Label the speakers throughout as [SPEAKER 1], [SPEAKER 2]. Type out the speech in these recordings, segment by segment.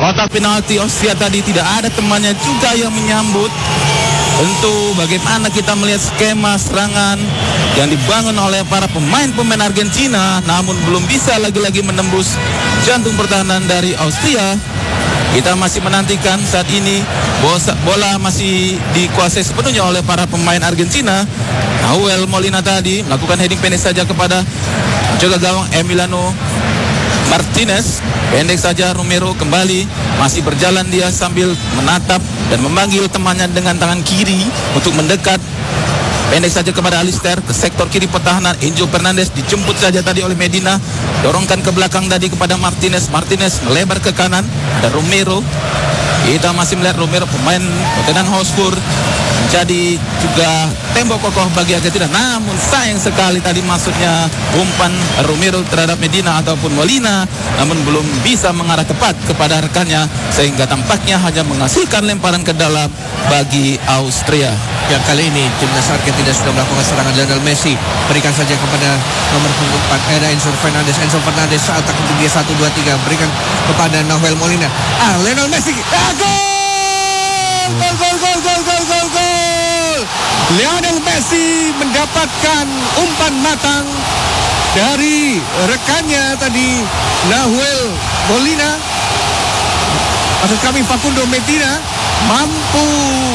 [SPEAKER 1] kotak penalti Austria tadi tidak ada temannya juga yang menyambut. Tentu bagaimana kita melihat skema serangan yang dibangun oleh para pemain-pemain Argentina, namun belum bisa lagi-lagi menembus jantung pertahanan dari Austria. Kita masih menantikan saat ini bola masih dikuasai sepenuhnya oleh para pemain Argentina. Nahuel Molina tadi melakukan heading pendek saja kepada jaga gawang Emiliano Martinez. Pendek saja, Romero kembali masih berjalan dia sambil menatap dan memanggil temannya dengan tangan kiri untuk mendekat. Pendek saja kepada Alister ke sektor kiri pertahanan. Enzo Fernandez dijemput saja tadi oleh Medina, dorongkan ke belakang tadi kepada Martinez. Martinez melebar ke kanan, ada Romero. Kita masih melihat Romero pemain Tottenham Hotspur menjadi juga tembok kokoh bagi Argentina. Namun sayang sekali tadi masuknya umpan Romero terhadap Medina ataupun Molina, namun belum bisa mengarah tepat kepada rekannya sehingga tampaknya hanya menghasilkan lemparan ke dalam bagi Austria.
[SPEAKER 2] Ya, kali ini timnas Argentina sudah melakukan serangan. Lionel Messi berikan saja kepada nomor punggung 4 ada Enzo Fernandez. Enzo Fernandez saat untuk dia 1, 2, 3 berikan kepada Nahuel Molina. Lionel Messi. Gol! Lionel Messi mendapatkan umpan matang dari rekannya tadi, Nahuel Molina. Maksud kami Facundo Medina mampu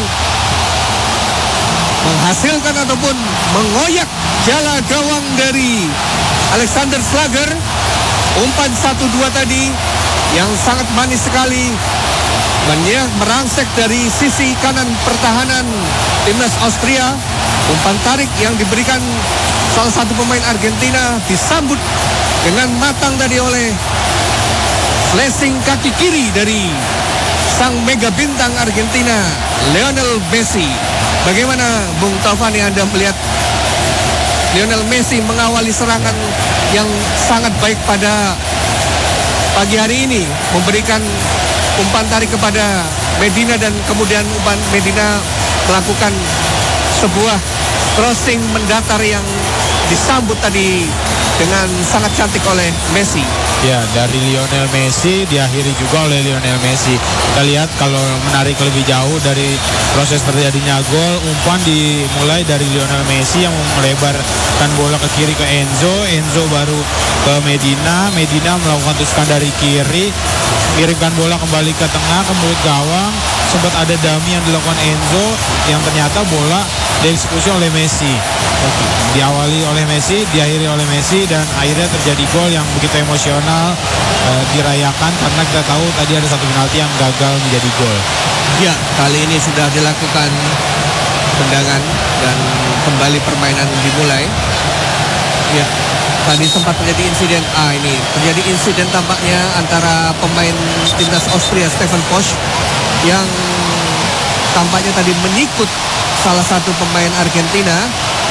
[SPEAKER 2] menghasilkan ataupun mengoyak jala gawang dari Alexander Schlager. Umpan 1-2 tadi yang sangat manis sekali, merangsek dari sisi kanan pertahanan timnas Austria. Umpan tarik yang diberikan salah satu pemain Argentina disambut dengan matang tadi oleh flashing kaki kiri dari sang mega bintang Argentina, Lionel Messi. Bagaimana Bung Taufani Anda melihat Lionel Messi mengawali serangan yang sangat baik pada pagi hari ini, memberikan umpan tarik kepada Medina dan kemudian umpan Medina melakukan sebuah crossing mendatar yang disambut tadi dengan sangat cantik oleh Messi.
[SPEAKER 3] Ya, dari Lionel Messi diakhiri juga oleh Lionel Messi. Kita lihat kalau menarik lebih jauh dari proses terjadinya gol, umpan dimulai dari Lionel Messi yang melebarkan bola ke kiri ke Enzo. Enzo baru ke Medina. Medina melakukan tuskan dari kiri, kirimkan bola kembali ke tengah ke mulut gawang. Sempat ada dummy yang dilakukan Enzo yang ternyata bola dieksekusi oleh Messi. Diawali oleh Messi, diakhiri oleh Messi, dan akhirnya terjadi gol yang begitu emosional dirayakan karena kita tahu tadi ada satu penalti yang gagal menjadi gol.
[SPEAKER 2] Ya, kali ini sudah dilakukan tendangan dan kembali permainan dimulai. Ya, tadi sempat terjadi insiden. Ini terjadi insiden tampaknya antara pemain timnas Austria Stefan Posch yang tampaknya tadi menyikut salah satu pemain Argentina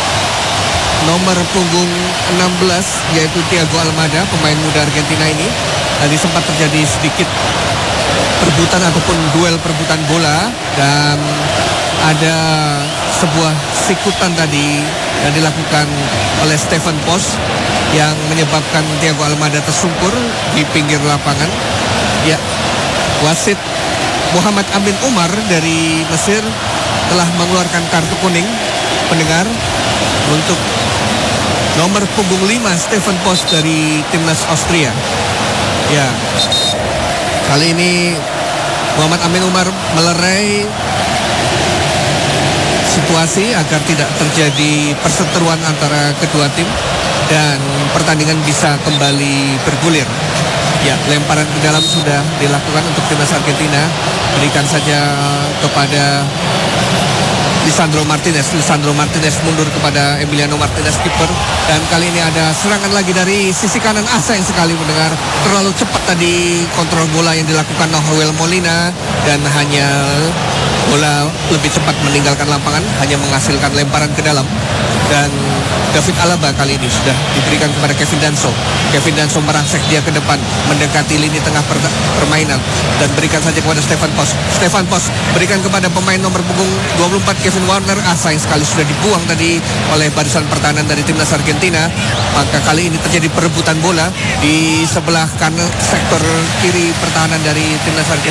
[SPEAKER 2] nomor punggung 16 yaitu Thiago Almada, pemain muda Argentina ini. Tadi sempat terjadi sedikit perebutan ataupun duel perebutan bola dan ada sebuah sikutan tadi yang dilakukan oleh Stefan Posch yang menyebabkan Thiago Almada tersungkur di pinggir lapangan. Ya, wasit Muhammad Amin Umar dari Mesir telah mengeluarkan kartu kuning pendengar untuk nomor punggung 5 Stefan Posch dari timnas Austria. Ya, kali ini Muhammad Amin Umar melerai situasi agar tidak terjadi perseteruan antara kedua tim dan pertandingan bisa kembali bergulir. Ya, lemparan ke dalam sudah dilakukan untuk timnas Argentina. Berikan saja kepada Lisandro Martinez. Lisandro Martinez mundur kepada Emiliano Martinez, kiper. Dan kali ini ada serangan lagi dari sisi kanan. Sayang sekali mendengar terlalu cepat tadi kontrol bola yang dilakukan Nahuel Molina dan hanya bola lebih cepat meninggalkan lapangan, hanya menghasilkan lemparan ke dalam. Dan David Alaba kali ini sudah diberikan kepada Kevin Danso. Kevin Danso merangsek dia ke depan, mendekati lini tengah permainan dan berikan saja kepada Stefan Posch. Stefan Posch berikan kepada pemain nomor punggung 24 Kevin Warner. Sayang sekali sudah dibuang tadi oleh barisan pertahanan dari timnas Argentina. Maka kali ini terjadi perebutan bola di sebelah kanan sektor kiri pertahanan dari timnas Argentina.